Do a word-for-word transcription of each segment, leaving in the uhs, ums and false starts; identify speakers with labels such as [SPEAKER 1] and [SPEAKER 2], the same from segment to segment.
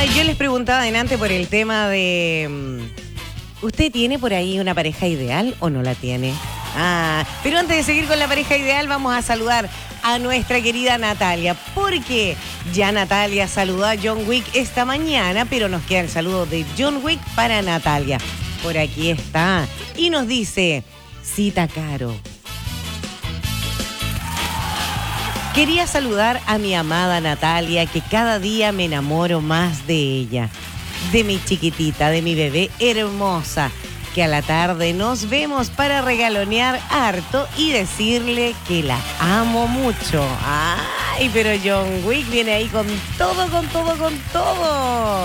[SPEAKER 1] yo les preguntaba adelante por el tema de... ¿Usted tiene por ahí una pareja ideal o no la tiene? Ah, pero antes de seguir con la pareja ideal, vamos a saludar a nuestra querida Natalia, porque ya Natalia saludó a John Wick esta mañana, pero nos queda el saludo de John Wick para Natalia. Por aquí está. Y nos dice, cita Caro. Quería saludar a mi amada Natalia, que cada día me enamoro más de ella, de mi chiquitita, de mi bebé hermosa, que a la tarde nos vemos para regalonear harto y decirle que la amo mucho. Ay, pero John Wick viene ahí con todo, con todo, con todo.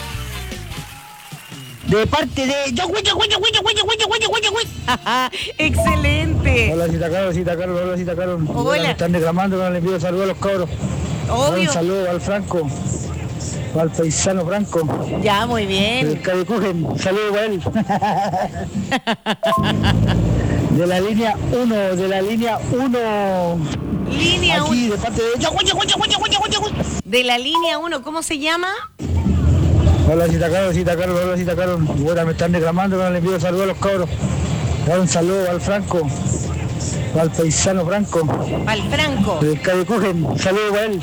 [SPEAKER 2] De parte de John Wick, John Wick, John Wick, John Wick, John Wick, John Wick, John Wick, John Wick.
[SPEAKER 1] ¡Excelente!
[SPEAKER 2] Hola, cita Caro, cita Caro, hola, cita Caro.
[SPEAKER 1] Hola.
[SPEAKER 2] Me están reclamando que no le envío saludos a los cabros.
[SPEAKER 1] Obvio.
[SPEAKER 2] Un saludo al Franco, al paisano Franco.
[SPEAKER 1] Ya, muy
[SPEAKER 2] El
[SPEAKER 1] bien.
[SPEAKER 2] que cogen, saludo a él. De la línea uno, de la línea uno.
[SPEAKER 1] Línea
[SPEAKER 2] Aquí,
[SPEAKER 1] uno.
[SPEAKER 2] de parte de John Wick, John Wick, John Wick, John Wick, John Wick.
[SPEAKER 1] De la línea uno, ¿cómo se llama?
[SPEAKER 2] Hola, cita Caro, cita Caro, hola, cita Caro. Bueno, me están reclamando que no le envío saludos a los cabros. Un saludo al Franco, al paisano Franco.
[SPEAKER 1] Al Franco.
[SPEAKER 2] El que cogen, saludo a él.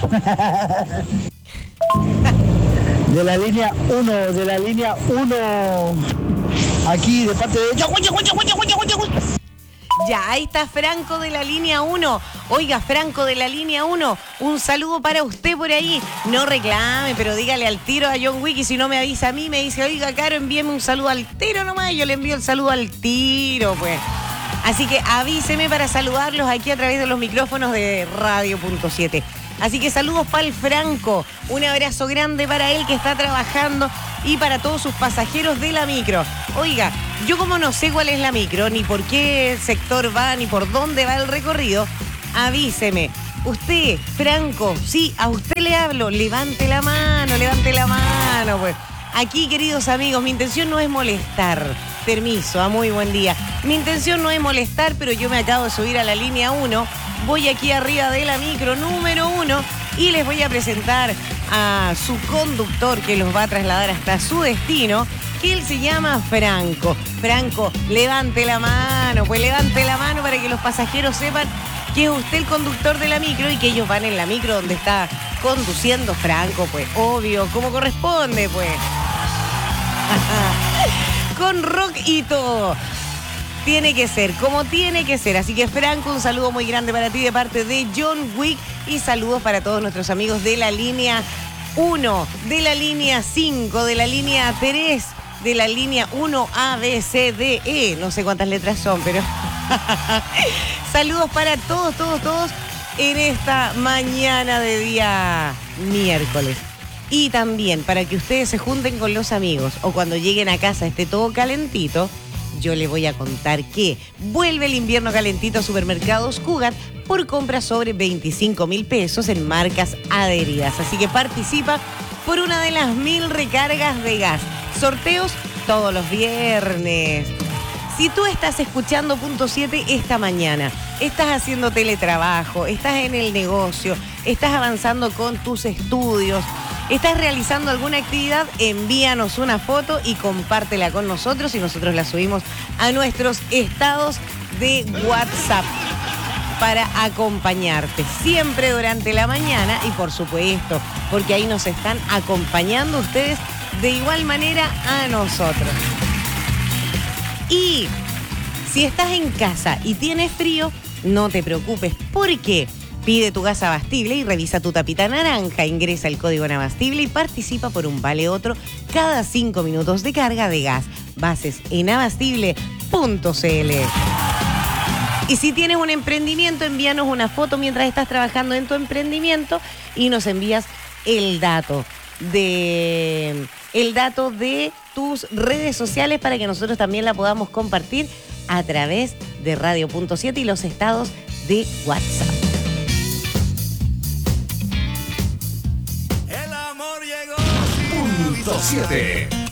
[SPEAKER 2] De la línea uno, de la línea uno. Aquí, de parte de John Wick, John Wick, John Wick, John Wick, John Wick.
[SPEAKER 1] Ya, ahí está Franco de la línea uno. Oiga, Franco de la línea uno, un saludo para usted por ahí. No reclame, pero dígale al tiro a John Wick, y si no me avisa a mí, me dice, oiga, Caro, envíeme un saludo al tiro nomás, y yo le envío el saludo al tiro, pues. Así que avíseme para saludarlos aquí a través de los micrófonos de Radio punto siete. Así que saludos para el Franco, un abrazo grande para él que está trabajando y para todos sus pasajeros de la micro. Oiga, yo como no sé cuál es la micro, ni por qué sector va, ni por dónde va el recorrido, avíseme. Usted, Franco, sí, a usted le hablo, levante la mano, levante la mano, pues. Aquí, queridos amigos, mi intención no es molestar. Permiso, a muy buen día. Mi intención no es molestar, pero yo me acabo de subir a la línea uno. Voy aquí arriba de la micro número uno y les voy a presentar a su conductor que los va a trasladar hasta su destino, que él se llama Franco. Franco, levante la mano, pues levante la mano para que los pasajeros sepan que es usted el conductor de la micro y que ellos van en la micro donde está conduciendo Franco, pues obvio, como corresponde, pues. Con rock y todo. Tiene que ser, como tiene que ser. Así que, Franco, un saludo muy grande para ti de parte de John Wick y saludos para todos nuestros amigos de la línea uno, de la línea cinco, de la línea tres, de la línea uno A, B, C, D, E. No sé cuántas letras son, pero... Saludos para todos, todos, todos en esta mañana de día miércoles. Y también para que ustedes se junten con los amigos o cuando lleguen a casa esté todo calentito, yo les voy a contar que vuelve el invierno calentito a Supermercados Cugat por compras sobre veinticinco mil pesos en marcas adheridas. Así que participa por una de las mil recargas de gas. Sorteos todos los viernes. Si tú estás escuchando Punto siete esta mañana, estás haciendo teletrabajo, estás en el negocio, estás avanzando con tus estudios, estás realizando alguna actividad, envíanos una foto y compártela con nosotros y nosotros la subimos a nuestros estados de WhatsApp para acompañarte siempre durante la mañana y por supuesto, porque ahí nos están acompañando ustedes de igual manera a nosotros. Y si estás en casa y tienes frío, no te preocupes, porque pide tu gas abastible y revisa tu tapita naranja. Ingresa el código en abastible y participa por un vale otro cada cinco minutos de carga de gas. Bases en abastible punto c l. Y si tienes un emprendimiento, envíanos una foto mientras estás trabajando en tu emprendimiento y nos envías el dato de el dato de tus redes sociales para que nosotros también la podamos compartir a través de Radio punto siete y los estados de WhatsApp.
[SPEAKER 3] Punto siete.